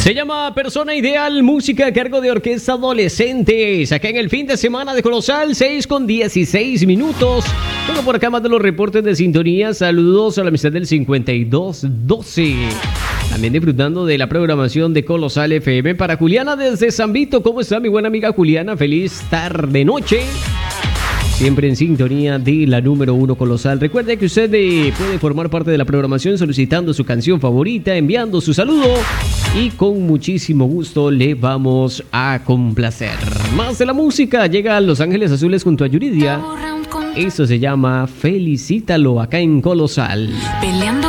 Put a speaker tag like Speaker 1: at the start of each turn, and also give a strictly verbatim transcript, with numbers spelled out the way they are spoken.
Speaker 1: Se llama Persona Ideal, música a cargo de Orquesta Adolescentes. Acá en el fin de semana de Colosal, seis con dieciséis minutos. Tengo por acá más de los reportes de sintonía. Saludos a la amistad del cincuenta y dos doce. También disfrutando de la programación de Colosal F M. Para Juliana desde San Vito. ¿Cómo está mi buena amiga Juliana? Feliz tarde noche. Siempre en sintonía de la número uno Colosal. Recuerde que usted eh, puede formar parte de la programación solicitando su canción favorita, enviando su saludo y con muchísimo gusto le vamos a complacer. Más de la música llega a Los Ángeles Azules junto a Yuridia. Eso se llama Felicítalo acá en Colosal. Peleando